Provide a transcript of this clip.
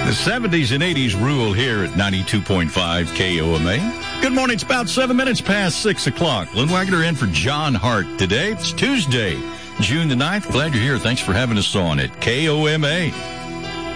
The 70s and 80s rule here at 92.5 KOMA. Good morning. It's about 7 minutes past 6 o'clock. Lynn Wagner in for John Hart today. It's Tuesday, June the 9th. Glad you're here. Thanks for having us on at KOMA.